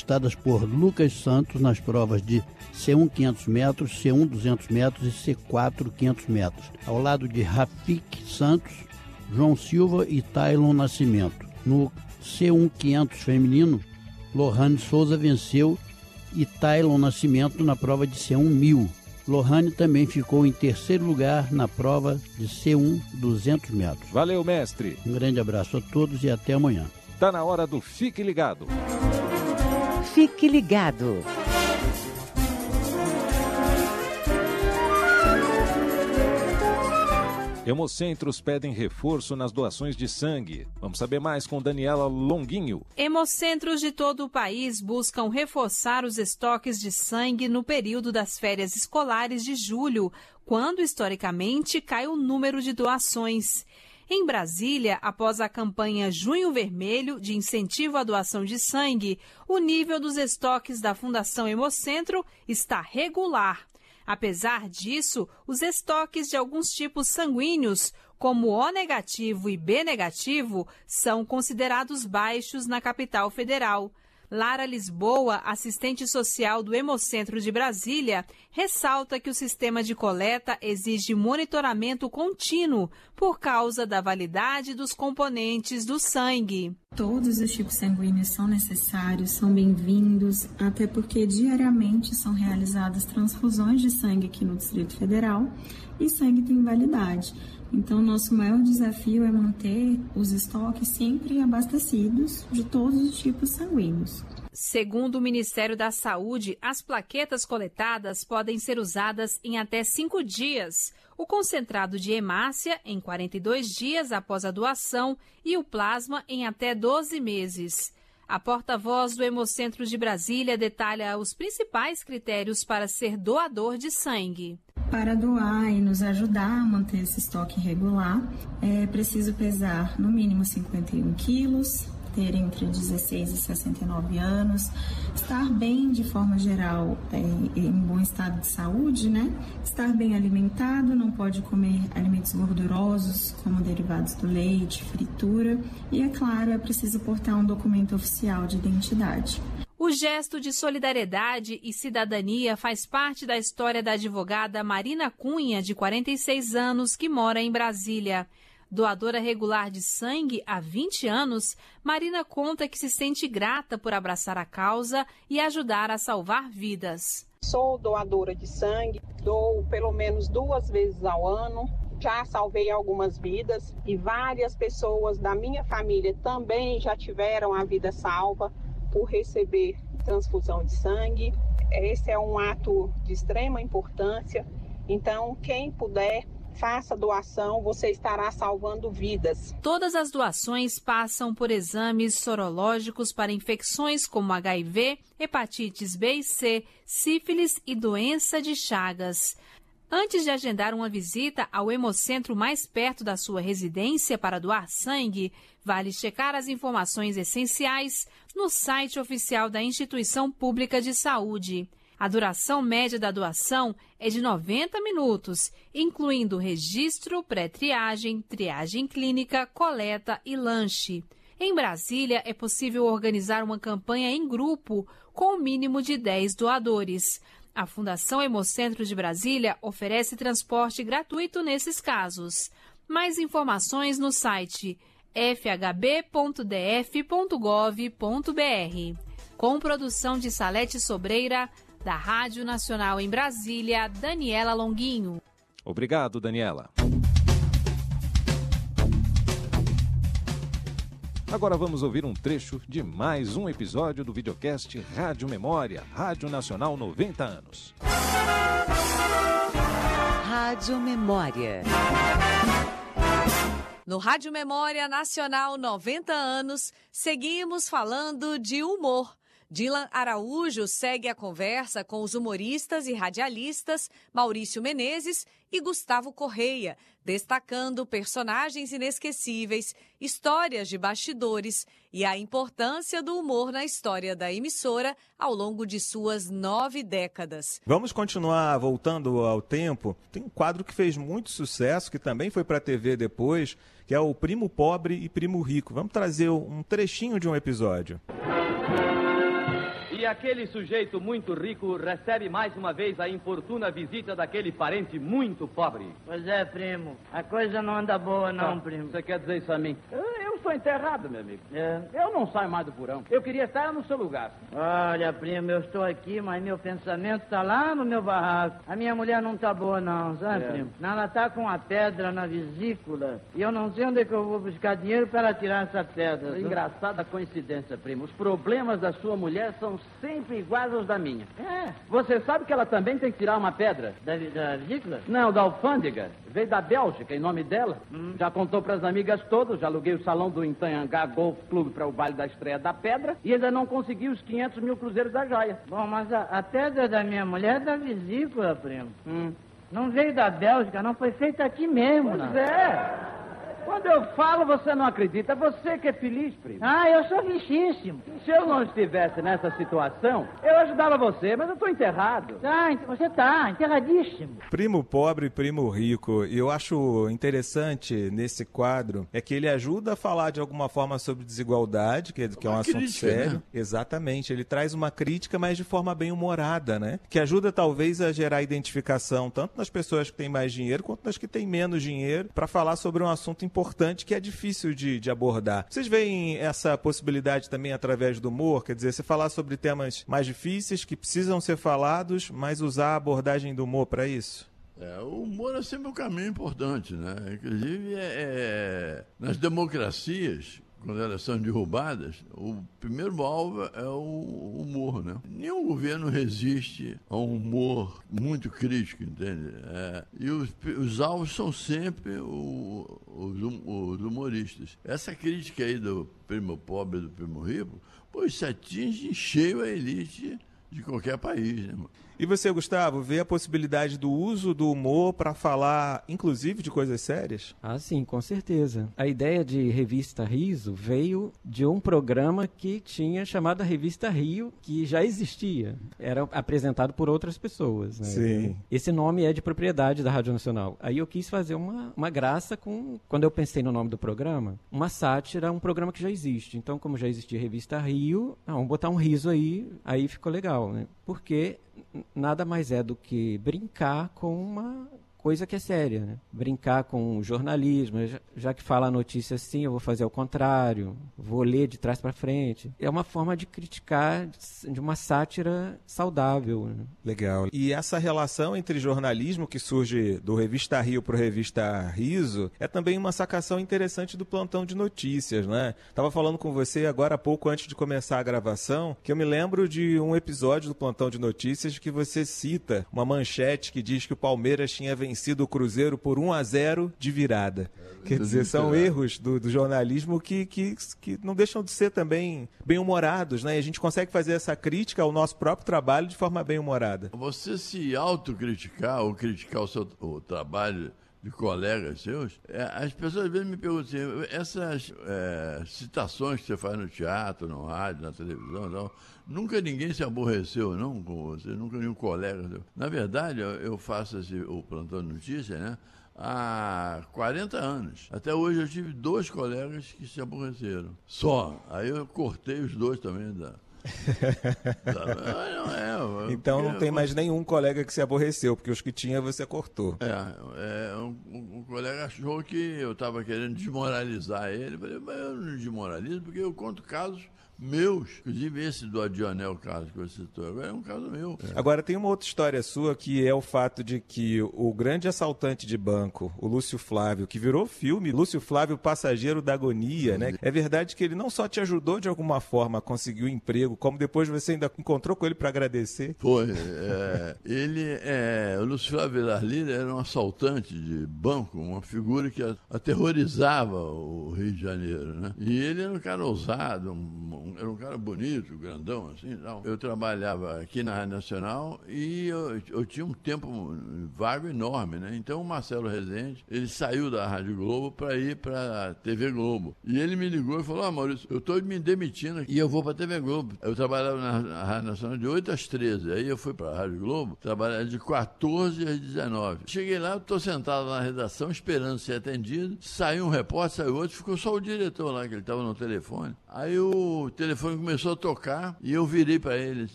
conquistadas por Lucas Santos nas provas de C1 500 metros, C1 200 metros e C4 500 metros, ao lado de Rafik Santos, João Silva e Tailon Nascimento. No C1 500 feminino, Lohane Souza venceu e Tailon Nascimento na prova de C1 1000. Lohane também ficou em terceiro lugar na prova de C1 200 metros. Valeu, mestre. Um grande abraço a todos e até amanhã. Tá na hora do Fique Ligado. Fique ligado. Hemocentros pedem reforço nas doações de sangue. Vamos saber mais com Daniela Longuinho. Hemocentros de todo o país buscam reforçar os estoques de sangue no período das férias escolares de julho, quando historicamente cai o número de doações. Em Brasília, após a campanha Junho Vermelho de incentivo à doação de sangue, o nível dos estoques da Fundação Hemocentro está regular. Apesar disso, os estoques de alguns tipos sanguíneos, como O negativo e B negativo, são considerados baixos na capital federal. Lara Lisboa, assistente social do Hemocentro de Brasília, ressalta que o sistema de coleta exige monitoramento contínuo por causa da validade dos componentes do sangue. Todos os tipos sanguíneos são necessários, são bem-vindos, até porque diariamente são realizadas transfusões de sangue aqui no Distrito Federal e sangue tem validade. Então, nosso maior desafio é manter os estoques sempre abastecidos de todos os tipos sanguíneos. Segundo o Ministério da Saúde, as plaquetas coletadas podem ser usadas em até 5 dias, o concentrado de hemácia em 42 dias após a doação e o plasma em até 12 meses. A porta-voz do Hemocentro de Brasília detalha os principais critérios para ser doador de sangue. Para doar e nos ajudar a manter esse estoque regular, é preciso pesar no mínimo 51 quilos, ter entre 16 e 69 anos, estar bem de forma geral, em bom estado de saúde, né? Estar bem alimentado, não pode comer alimentos gordurosos, como derivados do leite, fritura, e, é claro, é preciso portar um documento oficial de identidade. O gesto de solidariedade e cidadania faz parte da história da advogada Marina Cunha, de 46 anos, que mora em Brasília. Doadora regular de sangue há 20 anos, Marina conta que se sente grata por abraçar a causa e ajudar a salvar vidas. Sou doadora de sangue, dou pelo menos 2 vezes ao ano. Já salvei algumas vidas e várias pessoas da minha família também já tiveram a vida salva por receber transfusão de sangue. Esse é um ato de extrema importância, então quem puder, faça doação, você estará salvando vidas. Todas as doações passam por exames sorológicos para infecções como HIV, hepatites B e C, sífilis e doença de Chagas. Antes de agendar uma visita ao hemocentro mais perto da sua residência para doar sangue, vale checar as informações essenciais no site oficial da Instituição Pública de Saúde. A duração média da doação é de 90 minutos, incluindo registro, pré-triagem, triagem clínica, coleta e lanche. Em Brasília, é possível organizar uma campanha em grupo com o mínimo de 10 doadores. A Fundação Hemocentro de Brasília oferece transporte gratuito nesses casos. Mais informações no site fhb.df.gov.br. Com produção de Salete Sobreira, da Rádio Nacional em Brasília, Daniela Longuinho. Obrigado, Daniela. Agora vamos ouvir um trecho de mais um episódio do videocast Rádio Memória, Rádio Nacional 90 anos. Rádio Memória. No Rádio Memória Nacional 90 anos, seguimos falando de humor. Dylan Araújo segue a conversa com os humoristas e radialistas Maurício Menezes e Gustavo Correia, destacando personagens inesquecíveis, histórias de bastidores e a importância do humor na história da emissora ao longo de suas 9 décadas. Vamos continuar voltando ao tempo. Tem um quadro que fez muito sucesso, que também foi para a TV depois, que é o Primo Pobre e Primo Rico. Vamos trazer um trechinho de um episódio. E aquele sujeito muito rico recebe mais uma vez a importuna visita daquele parente muito pobre. Pois é, primo. A coisa não anda boa, não, primo. Você quer dizer isso a mim? Eu sou enterrado, meu amigo. Eu não saio mais do porão. Eu queria estar no seu lugar. Olha, primo, eu estou aqui, mas meu pensamento está lá no meu barraco. A minha mulher não está boa, não, sabe, primo? Ela está com uma pedra na vesícula e eu não sei onde é que eu vou buscar dinheiro para tirar essa pedra. Engraçada coincidência, primo. Os problemas da sua mulher são sempre iguais aos da minha. Você sabe que ela também tem que tirar uma pedra? Da vesícula? Não, da alfândega. Veio da Bélgica, em nome dela. Já contou para as amigas todas, já aluguei o salão do Intanhangá Golf Club para o baile da estreia da pedra e ainda não consegui os 500 mil cruzeiros da joia. Bom, mas a pedra da minha mulher é da vesícula, primo. Não veio da Bélgica, não, foi feita aqui mesmo. Pois é. Quando eu falo, você não acredita. Você que é feliz, primo. Eu sou felicíssimo. Se eu não estivesse nessa situação, eu ajudava você, mas eu estou enterrado. Você tá enterradíssimo. Primo pobre e primo rico. E eu acho interessante nesse quadro é que ele ajuda a falar de alguma forma sobre desigualdade, que é um assunto sério. Né? Exatamente. Ele traz uma crítica, mas de forma bem humorada, né? Que ajuda talvez a gerar identificação tanto nas pessoas que têm mais dinheiro quanto nas que têm menos dinheiro para falar sobre um assunto importante que é difícil de abordar. Vocês veem essa possibilidade também através do humor? Quer dizer, você falar sobre temas mais difíceis que precisam ser falados, mas usar a abordagem do humor para isso? O humor é sempre um caminho importante, né? Inclusive, nas democracias, quando elas são derrubadas, o primeiro alvo é o humor, né? Nenhum governo resiste a um humor muito crítico, entende? E os alvos são sempre os humoristas. Essa crítica aí do primo pobre e do primo rico, isso atinge em cheio a elite de qualquer país, né? E você, Gustavo, vê a possibilidade do uso do humor para falar, inclusive, de coisas sérias? Sim, com certeza. A ideia de Revista Riso veio de um programa que tinha chamado a Revista Rio, que já existia. Era apresentado por outras pessoas, né? Sim. Esse nome é de propriedade da Rádio Nacional. Aí eu quis fazer uma graça quando eu pensei no nome do programa, uma sátira, um programa que já existe. Então, como já existia a Revista Rio, vamos botar um riso aí ficou legal, né? Porque nada mais é do que brincar com uma coisa que é séria, né? Brincar com o jornalismo, já que fala a notícia assim, eu vou fazer ao contrário, vou ler de trás para frente. É uma forma de criticar de uma sátira saudável, né? Legal. E essa relação entre jornalismo que surge do Revista Rio para o Revista Riso é também uma sacação interessante do plantão de notícias, né? Tava falando com você agora há pouco, antes de começar a gravação, que eu me lembro de um episódio do plantão de notícias que você cita uma manchete que diz que o Palmeiras tinha vencido o Cruzeiro por 1-0 de virada. Quer dizer, são erros do jornalismo que não deixam de ser também bem-humorados, né? E a gente consegue fazer essa crítica ao nosso próprio trabalho de forma bem-humorada. Você se autocriticar ou criticar o trabalho de colegas seus, as pessoas às vezes me perguntam assim, essas citações que você faz no teatro, no rádio, na televisão, não, nunca ninguém se aborreceu, não, com você, nunca nenhum colega. Na verdade, eu faço o plantão de notícia, né, há 40 anos. Até hoje eu tive 2 colegas que se aborreceram. Só. Aí eu cortei os 2 também Então não tem mais nenhum colega que se aborreceu, porque os que tinha você cortou. Um colega achou que eu estava querendo desmoralizar ele. Eu falei, mas eu não desmoralizo, porque eu conto casos meus, inclusive esse do Adionel Carlos que você citou, agora é um caso meu. Agora tem uma outra história sua que é o fato de que o grande assaltante de banco, o Lúcio Flávio, que virou filme, Lúcio Flávio, Passageiro da Agonia, né? É verdade que ele não só te ajudou de alguma forma a conseguir um emprego, como depois você ainda encontrou com ele para agradecer. Foi. O Lúcio Flávio Velarlida era um assaltante de banco, uma figura que aterrorizava o Rio de Janeiro, né? E ele era um cara ousado, era um cara bonito, grandão, assim, não. Eu trabalhava aqui na Rádio Nacional e eu tinha um tempo vago enorme, né? Então o Marcelo Rezende, ele saiu da Rádio Globo para ir para a TV Globo. E ele me ligou e falou, Maurício, eu estou me demitindo e eu vou para a TV Globo. Eu trabalhava na Rádio Nacional de 8 às 13. Aí eu fui para a Rádio Globo, trabalhava de 14 às 19. Cheguei lá, estou sentado na redação, esperando ser atendido. Saiu um repórter, saiu outro, ficou só o diretor lá, que ele estava no telefone. Aí o telefone começou a tocar e eu virei para ele.